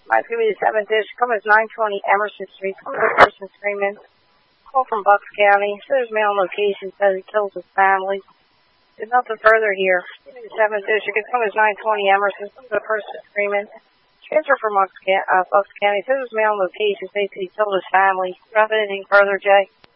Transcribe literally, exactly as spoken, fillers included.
Might be the seventh district. Come as nine twenty Emerson Street. Come to a person screaming. Call from Bucks County. Says mail location. Says he kills his family. There's nothing further here. The seventh district. Come as nine twenty Emerson. Come to a person screaming. Transfer from Bucks, uh, Bucks County. Says his mail location. Says he killed his family. Do you have anything further, Jay?